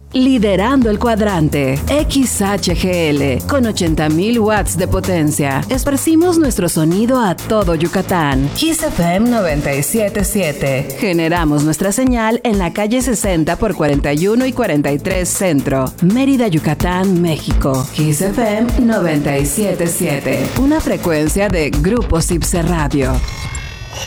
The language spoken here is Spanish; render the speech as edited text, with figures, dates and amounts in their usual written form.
Liderando el cuadrante, XHGL, con 80,000 watts de potencia. Esparcimos nuestro sonido a todo Yucatán. Kiss FM 97.7. Generamos nuestra señal en la calle 60 por 41 y 43 Centro, Mérida, Yucatán, México. Kiss FM 97.7. Una frecuencia de Grupo Cipse Radio.